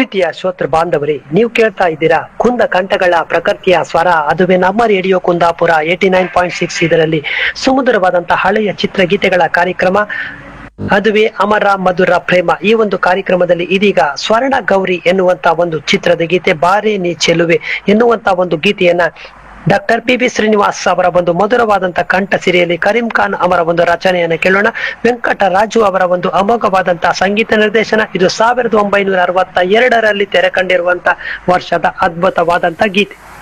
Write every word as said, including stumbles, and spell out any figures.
ಪ್ರೀತಿಯ ಶ್ರೋತೃ ಬಾಂಧವರೇ, ನೀವು ಕೇಳ್ತಾ ಇದ್ದೀರಾ ಕುಂದ ಕಂಠಗಳ ಪ್ರಕೃತಿಯ ಸ್ವರ. ಅದುವೇ ನಮ್ಮ radio Kundapura eighty nine point six. ಇದರಲ್ಲಿ ಸುಮಧುರವಾದಂತಹ ಹಳೆಯ ಚಿತ್ರಗೀತೆಗಳ ಕಾರ್ಯಕ್ರಮ ಅದುವೇ ಅಮರ ಮಧುರ ಪ್ರೇಮ. ಈ ಒಂದು ಕಾರ್ಯಕ್ರಮದಲ್ಲಿ ಇದೀಗ ಸ್ವರ್ಣ ಗೌರಿ ಎನ್ನುವಂತ ಒಂದು ಚಿತ್ರದ ಗೀತೆ, ಬಾರೆ ನೀ ಚೆಲುವೆ ಎನ್ನುವಂತ ಒಂದು ಗೀತೆಯನ್ನ ಡಾಕ್ಟರ್ ಪಿ ಬಿ ಶ್ರೀನಿವಾಸ್ ಅವರ ಒಂದು ಮಧುರವಾದಂತಹ ಕಂಠ ಸಿರಿಯಲ್ಲಿ ಕರೀಂ ಖಾನ್ ಅವರ ಒಂದು ರಚನೆಯನ್ನು ಕೇಳೋಣ. ವೆಂಕಟರಾಜು ಅವರ ಒಂದು ಅಮೋಘವಾದಂತಹ ಸಂಗೀತ ನಿರ್ದೇಶನ. ಇದು ಸಾವಿರದ ಒಂಬೈನೂರ ಅರವತ್ತ ಎರಡರಲ್ಲಿ ತೆರೆ ಕಂಡಿರುವಂತಹ ವರ್ಷದ ಅದ್ಭುತವಾದಂತಹ ಗೀತೆ.